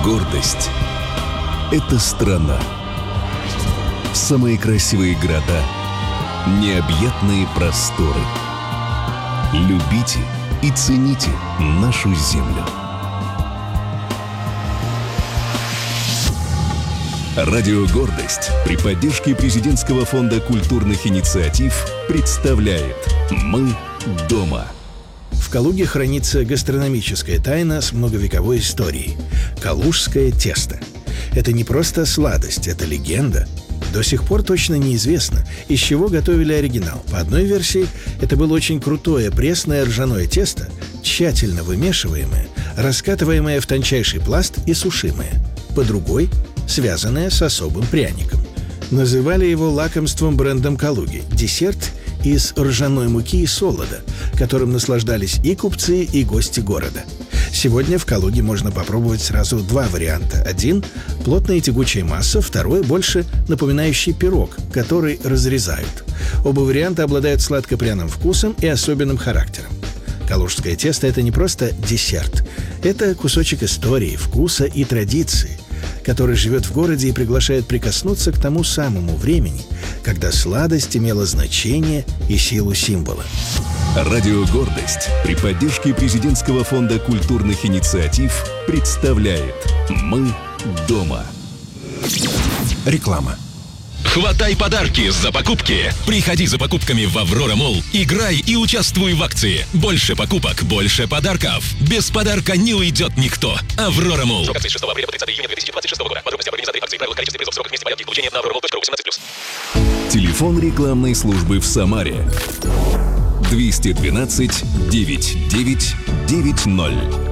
Гордость – это страна. Самые красивые города, необъятные просторы. Любите и цените нашу землю. Радио «Гордость» при поддержке Президентского фонда культурных инициатив представляет «Мы дома». В Калуге хранится гастрономическая тайна с многовековой историей – калужское тесто. Это не просто сладость, это легенда. До сих пор точно неизвестно, из чего готовили оригинал. По одной версии, это было очень крутое пресное ржаное тесто, тщательно вымешиваемое, раскатываемое в тончайший пласт и сушимое. По другой – связанное с особым пряником. Называли его лакомством брендом Калуги – десерт из ржаной муки и солода, которым наслаждались и купцы, и гости города. Сегодня в Калуге можно попробовать сразу два варианта. Один – плотная и тягучая масса, второй – больше напоминающий пирог, который разрезают. Оба варианта обладают сладко-пряным вкусом и особенным характером. Калужское тесто – это не просто десерт. Это кусочек истории, вкуса и традиции, который живет в городе и приглашает прикоснуться к тому самому времени, когда сладость имела значение и силу символа. Радио «Гордость» при поддержке Президентского фонда культурных инициатив представляет «Мы дома». Реклама. Хватай подарки за покупки. Приходи за покупками в Аврора Молл, играй и участвуй в акции. Больше покупок, больше подарков. Без подарка не уйдет никто. Аврора Молл. Срок акции с 6 апреля по 30 июня 2026 года. Подробности об организации акции, правила, количество призов, сроках, месте порядке получения на auroramall.ru 18+. Телефон рекламной службы в Самаре 212 99 90.